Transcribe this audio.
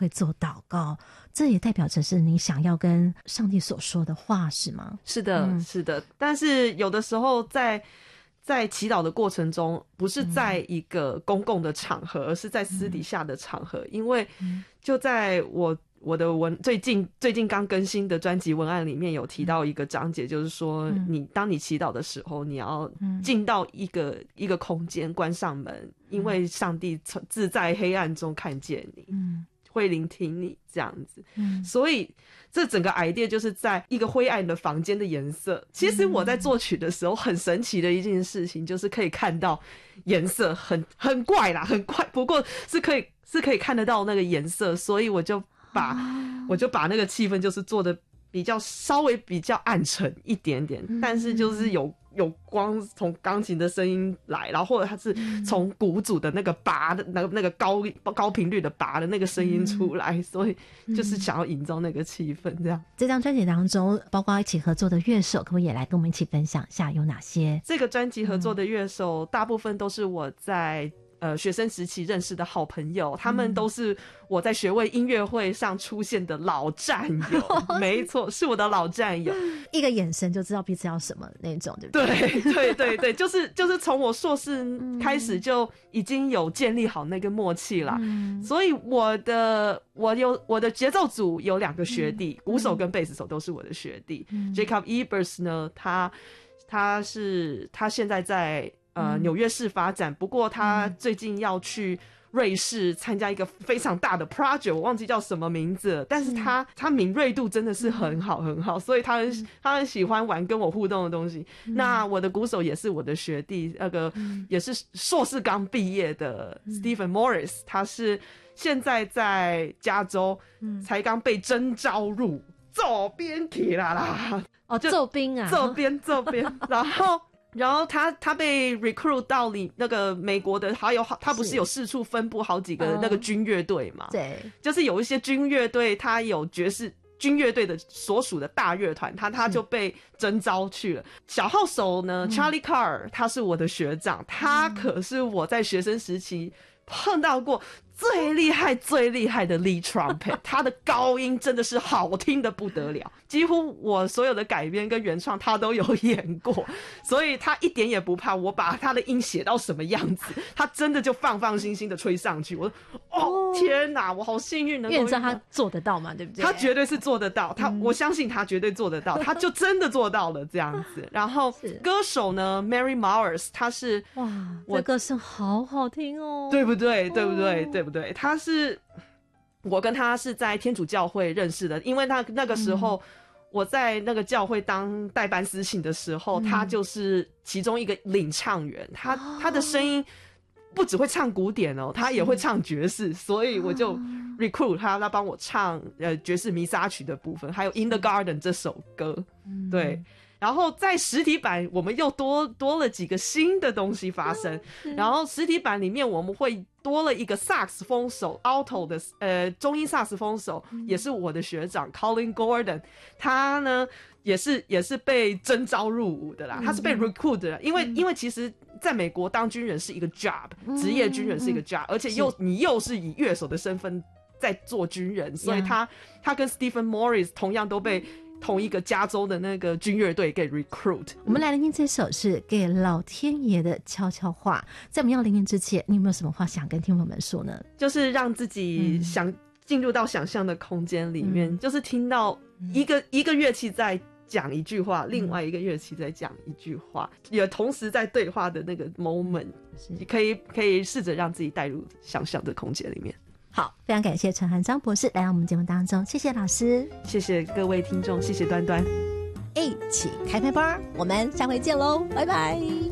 会做祷告，这也代表着是你想要跟上帝所说的话，是吗？ 是的，是的。但是有的时候在祈祷的过程中，不是在一个公共的场合，而是在私底下的场合，因为就在我的最近刚更新的专辑文案里面有提到一个章节，就是说当你祈祷的时候，你要进到一个空间，关上门，因为上帝自在黑暗中看见你，会聆听你这样子。所以这整个 idea 就是在一个灰暗的房间的颜色。其实我在作曲的时候很神奇的一件事情，就是可以看到颜色很怪啦，很怪，不过是可以看得到那个颜色，所以我就把那个气氛就是做的稍微比较暗沉一点点，但是就是有光从钢琴的声音来，然后或者它是从鼓组的那个拔的那个高频率的拔的那个声音出来，所以就是想要营造那个气氛这样。 这张专辑当中包括一起合作的乐手，可不可以也来跟我们一起分享一下有哪些？ 这个专辑合作的乐手大部分都是我在学生时期认识的好朋友，他们都是我在学位音乐会上出现的老战友没错，是我的老战友， 一个眼神就知道彼此要什么那种，对不对？ 对，就是从我硕士开始就已经有建立好那个默契啦。所以我的节奏组有2个学弟，鼓手跟贝斯手都是我的学弟。Jacob Ebers 呢，他现在在纽约市发展，不过他最近要去瑞士参加一个非常大的 project， 我忘记叫什么名字了，但是他敏锐度真的是很好，所以他很喜欢玩跟我互动的东西。那我的鼓手也是我的学弟，那个也是硕士刚毕业的 Stephen Morris， 他是现在在加州才刚被征召入做编去啦， 做兵啊， 做编，然后他被 recruit 到那个美国的，他不是有四处分布好几个那个军乐队嘛？ 对， 就是有一些军乐队，他有爵士军乐队的所属的大乐团，他就被征召去了。小号手呢，Charlie Carr， 他是我的学长，他可是我在学生时期碰到过最厉害的 lead trumpet， 他的高音真的是好听的不得了，几乎我所有的改编跟原创他都有演过，所以他一点也不怕我把他的音写到什么样子，他真的就放心心的吹上去。我说天哪，我好幸运能够， 因为你知道他做得到嘛，对不对？ 他绝对是做得到，我相信他绝对做得到，他就真的做到了这样子。然后歌手呢 Mary Mowers， 他是这歌声好好听哦， 对不对？他是我跟他是在天主教会认识的，因为他那个时候我在那个教会当代班司琴的时候，他就是其中一个领唱员，他的声音不只会唱古典哦，他也会唱爵士，所以我就 recruit 他帮我唱爵士弥撒曲的部分，还有 In the Garden 这首歌，对。然后在实体版我们又多了几个新的东西发生，然后实体版里面我们会多了一个萨克斯风手 alto 的中音萨克斯风手，也是我的学长 Colin Gordon， 他呢也是被征召入伍的啦，他是被 recruit 的啦，因为其实在美国当军人是一个 job， 职业军人是一个 job， 而且你又是以乐手的身份在做军人，所以他跟 Stephen Morris 同样都被同一个加州的那个军乐队给 recruit。 我们来聆听这首是给老天爷的悄悄话。在我们要聆听之前，你有没有什么话想跟听众们说呢？ 就是让自己进入到想象的空间里面，就是听到一个乐器在讲一句话，另外一个乐器在讲一句话，也同时在对话的那个 moment， 你可以试着让自己带入想象的空间里面。 好，非常感谢陈汉章博士来到我们节目当中，谢谢老师， 谢谢各位听众，谢谢端端。 一起开麦吧，我们下回见喽，拜拜。